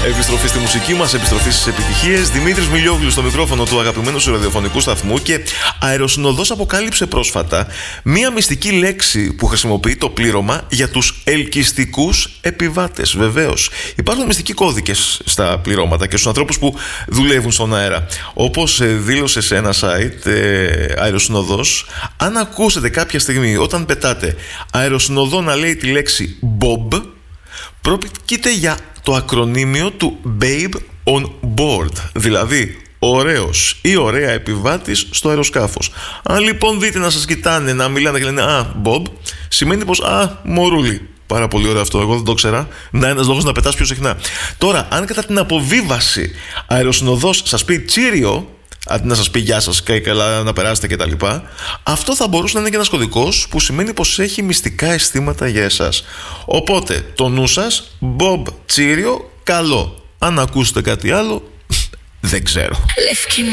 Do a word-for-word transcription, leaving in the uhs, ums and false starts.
Επιστροφή στη μουσική μας, επιστροφή στις επιτυχίες. Δημήτρης Μιλιόγλου στο μικρόφωνο του αγαπημένου σου ραδιοφωνικού σταθμού και Αεροσυνοδός αποκάλυψε πρόσφατα μία μυστική λέξη που χρησιμοποιεί το πλήρωμα για τους ελκυστικούς επιβάτες. Βεβαίως, υπάρχουν μυστικοί κώδικες στα πληρώματα και στους ανθρώπους που δουλεύουν στον αέρα. Όπως δήλωσε σε ένα site ε, Αεροσυνοδός, αν ακούσετε κάποια στιγμή όταν πετάτε αεροσυνοδό να λέει τη λέξη Bob, πρόκειται για το ακρονίμιο του Babe on Board, δηλαδή ωραίος ή ωραία επιβάτης στο αεροσκάφος. Αν λοιπόν δείτε να σας κοιτάνε, να μιλάνε και λένε «Α, Bob», σημαίνει πως «Α, μωρούλι». Πάρα πολύ ωραίο αυτό, εγώ δεν το ξέρα. Να ένας λόγος να πετάς πιο συχνά. Τώρα, αν κατά την αποβίβαση αεροσυνοδός σας πει «Τσίριο», αντί να σας πει «Γεια σας» και καλά να περάσετε κτλ., αυτό θα μπορούσε να είναι και ένας κωδικός που σημαίνει πως έχει μυστικά αισθήματα για εσάς. Οπότε, το νου σας, Bob, Τσίριο, καλό. Αν ακούσετε κάτι άλλο, δεν ξέρω.